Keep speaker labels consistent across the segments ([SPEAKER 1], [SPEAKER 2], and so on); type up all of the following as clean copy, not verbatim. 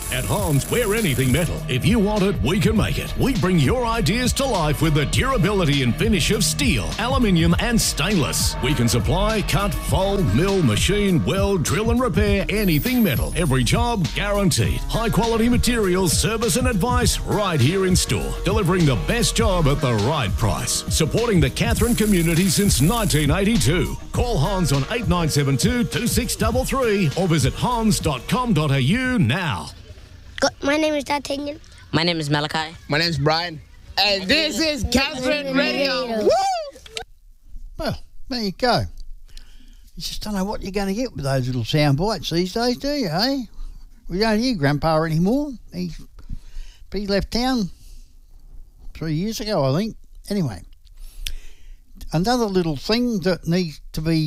[SPEAKER 1] At Hans, we're anything metal. If you want it, we can make it. We bring your ideas to life with the durability and finish of steel, aluminium, and stainless. We can supply, cut, fold, mill, machine, weld, drill, and repair anything metal. Every job guaranteed. High quality materials, service, and advice right here in store. Delivering the best job at the right price. Supporting the Katherine community since 1982. Call Hans on 8972 2633 or visit hans.com.au now.
[SPEAKER 2] My name is D'Artagnan.
[SPEAKER 3] My name is Malachi.
[SPEAKER 4] My name is Brian. And this is Katherine Radio. Woo!
[SPEAKER 5] Well, there you go. You just don't know what you're going to get with those little sound bites these days, do you, eh? We don't hear Grandpa anymore. He left town 3 years ago, I think. Anyway, another little thing that needs to be,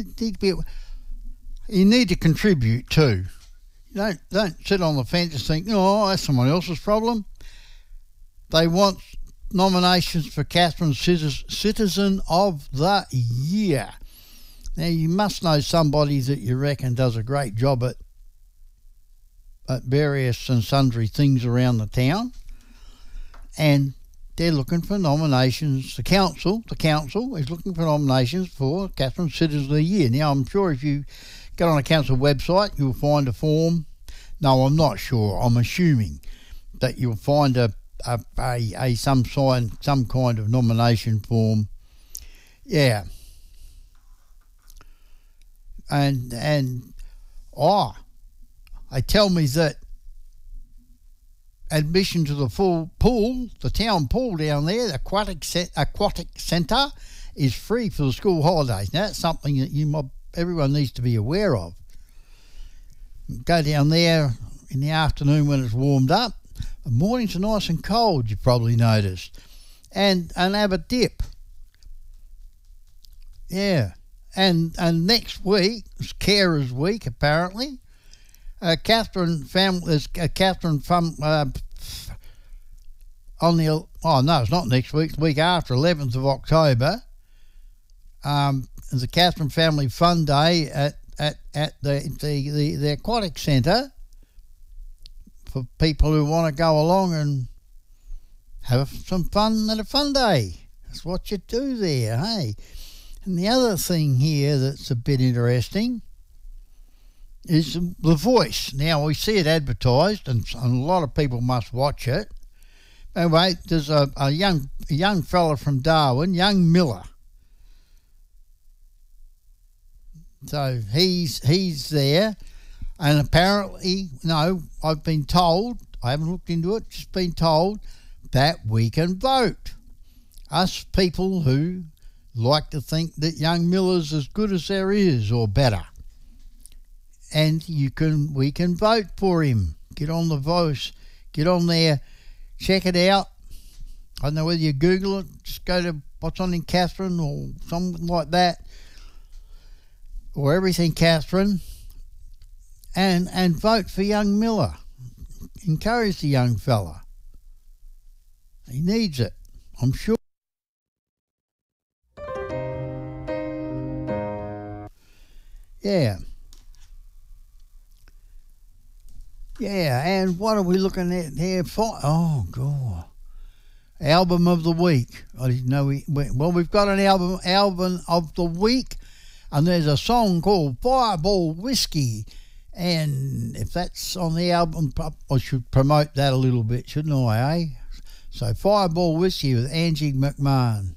[SPEAKER 5] you need to contribute too. Don't sit on the fence and think, oh, that's someone else's problem. They want nominations for Katherine Citizen of the Year. Now, you must know somebody that you reckon does a great job at various and sundry things around the town. And they're looking for nominations. The council is looking for nominations for Katherine Citizen of the Year. Now, I'm sure if you go on a council website, you'll find a form. No, I'm not sure. I'm assuming that you'll find some kind of nomination form. Yeah. And they tell me that admission to the full pool, the town pool down there, the aquatic centre, is free for the school holidays. Now, that's something that everyone needs to be aware of. Go down there in the afternoon when it's warmed up. The mornings are nice and cold, you probably noticed. And have a dip. Yeah. And next week, it's Carers Week, apparently. Katherine family, on the, oh no, it's not next week, the week after, 11th of October. There's a Katherine Family Fun Day at the Aquatic Centre for people who want to go along and have some fun at a fun day. That's what you do there, hey? And the other thing here that's a bit interesting is The Voice. Now, we see it advertised, and a lot of people must watch it. Anyway, there's a young fella from Darwin, young Miller. So he's there, and apparently, no, I've been told, I haven't looked into it, just been told that we can vote. Us people who like to think that young Miller's as good as there is, or better. And we can vote for him. Get on The Voice, get on there, check it out. I don't know whether you Google it, just go to What's On in Katherine or something like that, or Everything Katherine, and vote for young Miller. Encourage the young fella. He needs it, I'm sure. Yeah. Yeah, and what are we looking at here for? Oh, God. Album of the week. I didn't know we've got an album of the week, and there's a song called Fireball Whiskey. And if that's on the album, I should promote that a little bit, shouldn't I, eh? So Fireball Whiskey with Angie McMahon.